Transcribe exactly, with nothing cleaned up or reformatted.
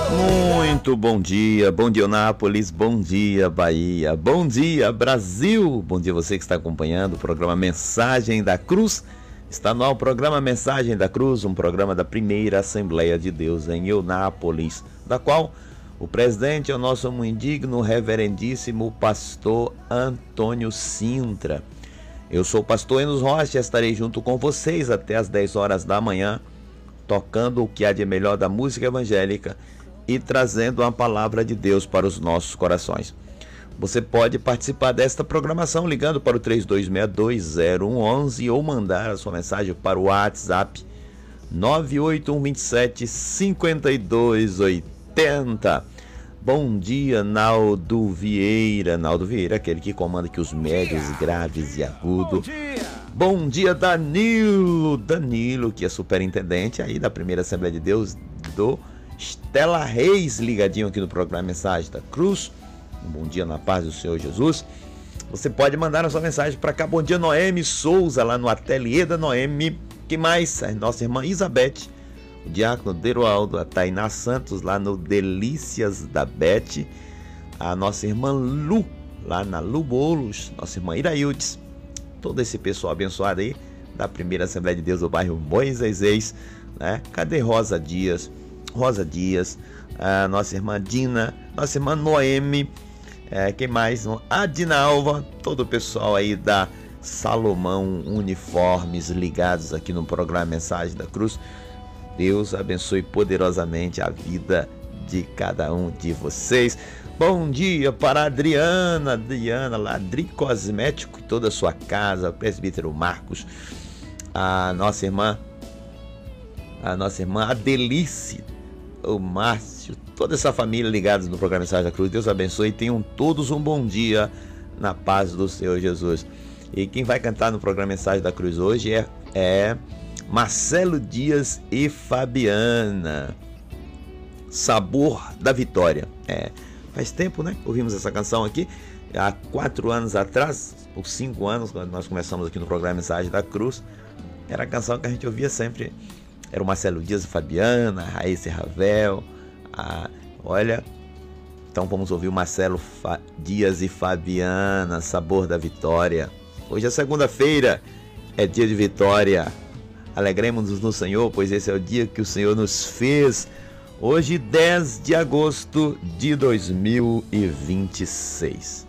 Muito bom dia, bom dia Eunápolis, bom dia Bahia, bom dia Brasil, bom dia você que está acompanhando o programa Mensagem da Cruz. Está no ar o programa Mensagem da Cruz, um programa da primeira Assembleia de Deus em Eunápolis, da qual o presidente é o nosso muito digno, reverendíssimo pastor Antônio Sintra. Eu sou o pastor Enos Rocha e estarei junto com vocês até as dez horas da manhã, tocando o que há de melhor da música evangélica e trazendo uma palavra de Deus para os nossos corações. Você pode participar desta programação ligando para o três dois seis dois zero um um um ou mandar a sua mensagem para o WhatsApp nove oito um dois sete cinco dois oito zero. Bom dia, Naldo Vieira. Naldo Vieira, aquele que comanda aqui os médios, graves e agudos. Bom, Bom dia, Danilo. Danilo, que é superintendente aí da primeira Assembleia de Deus do Estela Reis, ligadinho aqui no programa Mensagem da Cruz. Um bom dia na paz do Senhor Jesus. Você pode mandar a sua mensagem para cá. Bom dia, Noemi Souza, lá no ateliê da Noemi. Que mais? A nossa irmã Isabete, o diácono Derualdo, a Tainá Santos, lá no Delícias da Bete. A nossa irmã Lu, lá na Lu Bolos. Nossa irmã Iraildes. Todo esse pessoal abençoado aí da primeira Assembleia de Deus do bairro Moisés, né? Cadê Rosa Dias? Rosa Dias, a nossa irmã Dina, nossa irmã Noemi, é, quem mais? A Dinalva, todo o pessoal aí da Salomão Uniformes ligados aqui no programa Mensagem da Cruz. Deus abençoe poderosamente a vida de cada um de vocês. Bom dia para a Adriana, Adriana, Ladri Cosmético, toda a sua casa, o presbítero Marcos, a nossa irmã, a nossa irmã Adelice, o Márcio, toda essa família ligados no programa Mensagem da Cruz. Deus abençoe e tenham todos um bom dia na paz do Senhor Jesus. E quem vai cantar no programa Mensagem da Cruz hoje é, é Marcelo Dias e Fabiana, Sabor da Vitória. É, faz tempo, né? Ouvimos essa canção aqui há quatro anos atrás, ou cinco anos, quando nós começamos aqui no programa Mensagem da Cruz. Era a canção que a gente ouvia sempre. Era o Marcelo Dias e Fabiana, a Raíssa Ravel. A, olha, então vamos ouvir o Marcelo Fa, Dias e Fabiana, Sabor da Vitória. Hoje é segunda-feira, é dia de vitória. Alegremos-nos no Senhor, pois esse é o dia que o Senhor nos fez. Hoje, dez de agosto de dois mil e vinte e seis.